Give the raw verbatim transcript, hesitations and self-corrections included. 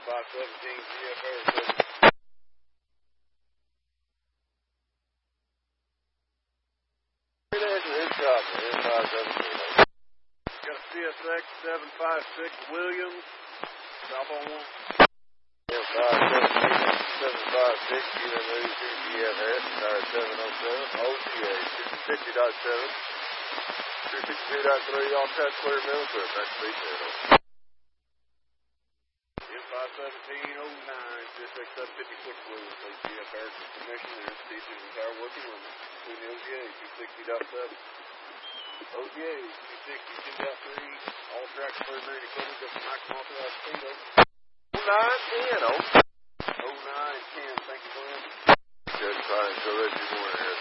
five seventeen G F Air. five seventeen. Got a C S X seven five six Williams. Stop on one. Yeah, five seventeen seven five six U M U G F S, tire seven oh seven, O G A fifty point seven, two sixty-two point three, all track clear middle to back speed channel. M five seventeen oh nine, C S X seven fifty-six Williams, O G F Air commission, and speed and tire working limit between the O G A two sixty point seven. O G A two sixty-two point three, all tracks clear marine equipment, got the maximum authorized speed of oh nine ten, oh nine ten, thank you, Glenn. Good, fine, so that's your morning here.